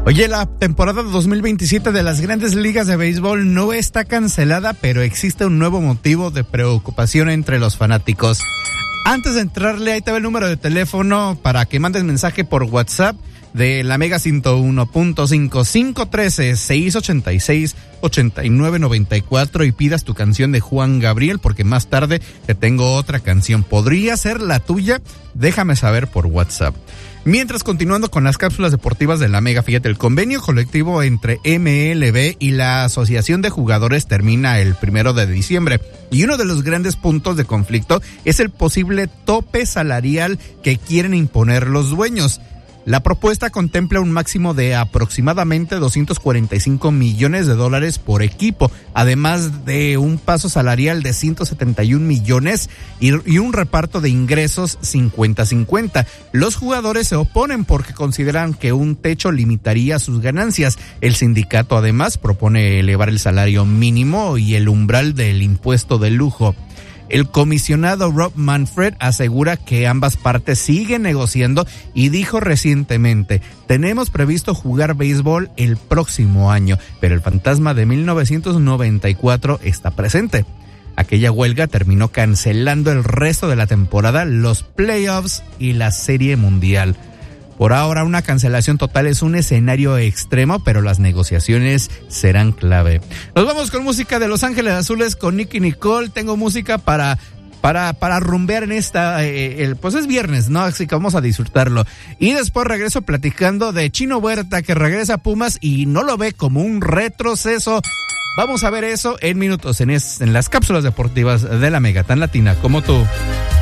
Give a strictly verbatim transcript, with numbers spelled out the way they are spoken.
Oye, la temporada dos mil veintisiete de las grandes ligas de béisbol no está cancelada, pero existe un nuevo motivo de preocupación entre los fanáticos. Antes de entrarle, ahí te va el número de teléfono para que mandes mensaje por WhatsApp de la Mega ciento uno punto cinco, cinco uno tres, seis ocho seis, ocho nueve nueve cuatro y pidas tu canción de Juan Gabriel, porque más tarde te tengo otra canción. ¿Podría ser la tuya? Déjame saber por WhatsApp. Mientras, continuando con las cápsulas deportivas de la Mega, fíjate, el convenio colectivo entre M L B y la Asociación de Jugadores termina el primero de diciembre. Y uno de los grandes puntos de conflicto es el posible tope salarial que quieren imponer los dueños. La propuesta contempla un máximo de aproximadamente doscientos cuarenta y cinco millones de dólares por equipo, además de un paso salarial de ciento setenta y un millones y, y un reparto de ingresos cincuenta cincuenta. Los jugadores se oponen porque consideran que un techo limitaría sus ganancias. El sindicato además propone elevar el salario mínimo y el umbral del impuesto de lujo. El comisionado Rob Manfred asegura que ambas partes siguen negociando y dijo recientemente: tenemos previsto jugar béisbol el próximo año, pero el fantasma de mil novecientos noventa y cuatro está presente. Aquella huelga terminó cancelando el resto de la temporada, los playoffs y la Serie Mundial. Por ahora, una cancelación total es un escenario extremo, pero las negociaciones serán clave. Nos vamos con música de Los Ángeles Azules con Nicki Nicole. Tengo música para para para rumbear en esta, eh, el, pues es viernes, ¿no? Así que vamos a disfrutarlo. Y después regreso platicando de Chino Huerta, que regresa a Pumas y no lo ve como un retroceso. Vamos a ver eso en minutos en, es, en las cápsulas deportivas de la Mega, tan latina como tú.